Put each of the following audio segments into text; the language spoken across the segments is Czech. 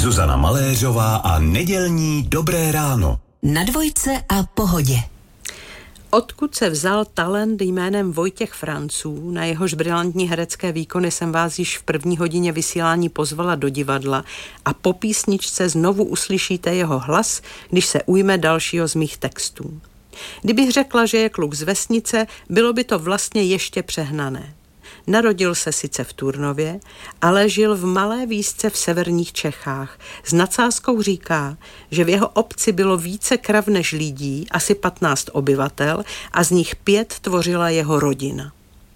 Zuzana Maléřová a nedělní Dobré ráno. Na Dvojce a Pohodě. Odkud se vzal talent jménem Vojtěch Franců, na jehož brilantní herecké výkony jsem vás již v první hodině vysílání pozvala do divadla a po písničce znovu uslyšíte jeho hlas, když se ujme dalšího z mých textů. Kdybych řekla, že je kluk z vesnice, bylo by to vlastně ještě přehnané. Narodil se sice v Turnově, ale žil v malé vísce v severních Čechách. S nadsázkou říká, že v jeho obci bylo více krav než lidí, asi 15 obyvatel, a z nich 5 tvořila jeho rodina.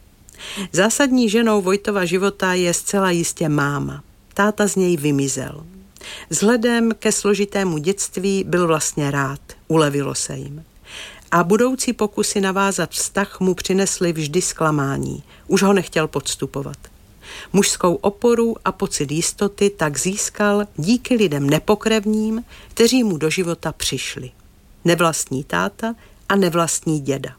Zásadní ženou Vojtova života je zcela jistě máma. Táta z něj vymizel. Vzhledem ke složitému dětství byl vlastně rád, ulevilo se jim. A budoucí pokusy navázat vztah mu přinesly vždy zklamání. Už ho nechtěl podstupovat. Mužskou oporu a pocit jistoty tak získal díky lidem nepokrevním, kteří mu do života přišli. Nevlastní táta a nevlastní děda.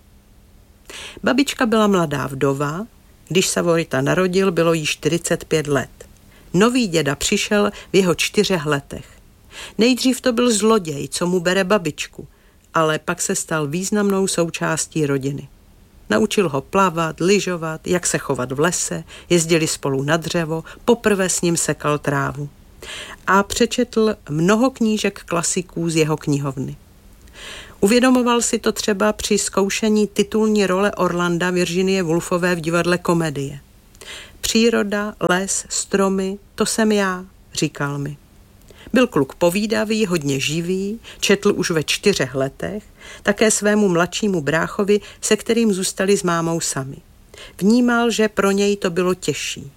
Babička byla mladá vdova, když se Vojta narodil, bylo jí 45 let. Nový děda přišel v jeho 4 letech. Nejdřív to byl zloděj, co mu bere babičku, ale pak se stal významnou součástí rodiny. Naučil ho plavat, lyžovat, jak se chovat v lese, jezdili spolu na dřevo, poprvé s ním sekal trávu. A přečetl mnoho knížek klasiků z jeho knihovny. Uvědomoval si to třeba při zkoušení titulní role Orlanda Virginie Woolfové v divadle Komedie. Příroda, les, stromy, to jsem já, říkal mi. Byl kluk povídavý, hodně živý, četl už ve 4 letech, také svému mladšímu bráchovi, se kterým zůstali s mámou sami. Vnímal, že pro něj to bylo těžší.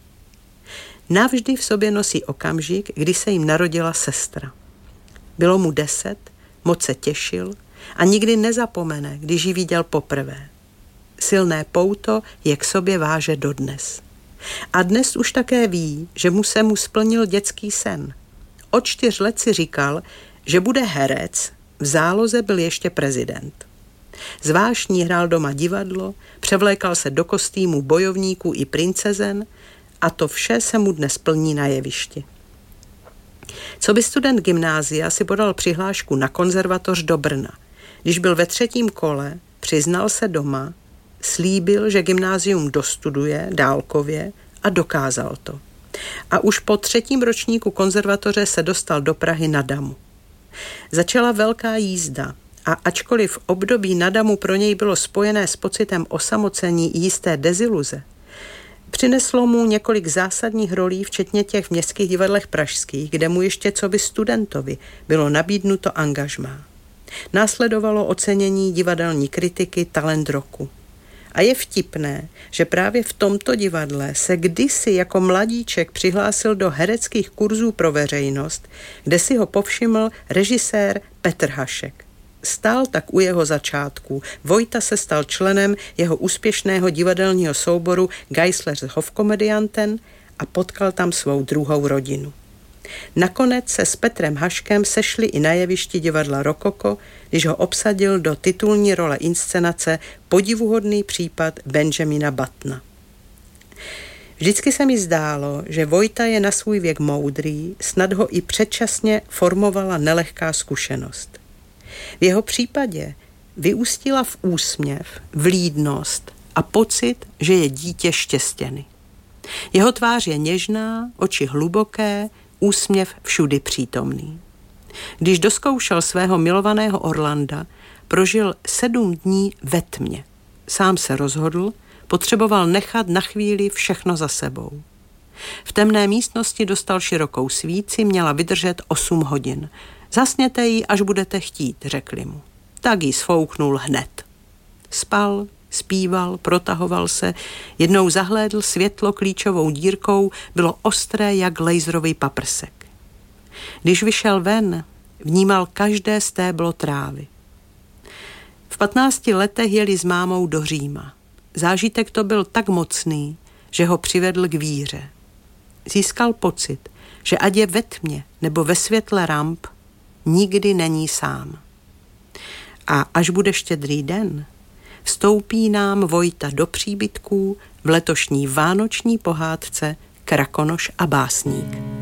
Navždy v sobě nosí okamžik, kdy se jim narodila sestra. Bylo mu 10, moc se těšil a nikdy nezapomene, když ji viděl poprvé. Silné pouto je k sobě váže dodnes. A dnes už také ví, že mu splnil dětský sen. Od 4 let si říkal, že bude herec, v záloze byl ještě prezident. Zvláštní hrál doma divadlo, převlékal se do kostýmů bojovníků i princezen a to vše se mu dnes plní na jevišti. Coby student gymnázia si podal přihlášku na konzervatoř do Brna. Když byl ve 3. kole, přiznal se doma, slíbil, že gymnázium dostuduje dálkově a dokázal to. A už po 3. ročníku konzervatoře se dostal do Prahy na damu. Začala velká jízda a ačkoliv období na damu pro něj bylo spojené s pocitem osamocení i jisté deziluze, přineslo mu několik zásadních rolí, včetně těch v městských divadlech pražských, kde mu ještě coby studentovi bylo nabídnuto angažmá. Následovalo ocenění divadelní kritiky Talent roku. A je vtipné, že právě v tomto divadle se kdysi jako mladíček přihlásil do hereckých kurzů pro veřejnost, kde si ho povšiml režisér Petr Hašek. Stál tak u jeho začátků. Vojta se stal členem jeho úspěšného divadelního souboru Geisler's Hofkomödianten a potkal tam svou druhou rodinu. Nakonec se s Petrem Haškem sešli i na jevišti divadla Rokoko, když ho obsadil do titulní role inscenace Podivuhodný případ Benjamina Buttona. Vždycky se mi zdálo, že Vojta je na svůj věk moudrý, snad ho i předčasně formovala nelehká zkušenost. V jeho případě vyústila v úsměv, vlídnost a pocit, že je dítě štěstěny. Jeho tvář je něžná, oči hluboké, úsměv všudy přítomný. Když doskoušel svého milovaného Orlanda, prožil 7 dní ve tmě. Sám se rozhodl, potřeboval nechat na chvíli všechno za sebou. V temné místnosti dostal širokou svíci, měla vydržet 8 hodin. Zasněte ji, až budete chtít, řekli mu. Tak ji sfouknul hned. Spal, zpíval, protahoval se, jednou zahlédl světlo klíčovou dírkou, bylo ostré jak laserový paprsek. Když vyšel ven, vnímal každé stéblo trávy. V 15 letech jeli s mámou do Říma. Zážitek to byl tak mocný, že ho přivedl k víře. Získal pocit, že ať je ve tmě nebo ve světle ramp, nikdy není sám. A až bude Štědrý den, vstoupí nám Vojta do příbytků v letošní vánoční pohádce Krakonoš a básník.